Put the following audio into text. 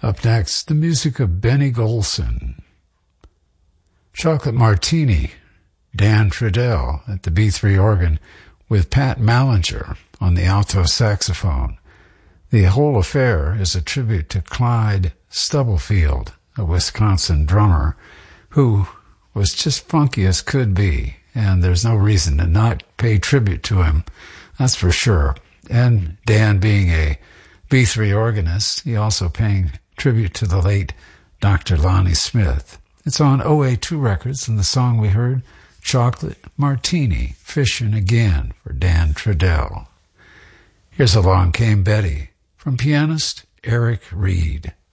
Up next, the music of Benny Golson. Chocolate Martini, Dan Trudell at the B3 organ with Pat Mallinger on the alto saxophone. The whole affair is a tribute to Clyde Stubblefield, a Wisconsin drummer who was just funky as could be, and there's no reason to not pay tribute to him, that's for sure. And Dan being a B3 organist, he also paying tribute to the late Dr. Lonnie Smith. It's on OA2 Records, and the song we heard, Chocolate Martini, Fishin' Again for Dan Trudell. Here's Along Came Betty from pianist Eric Reed.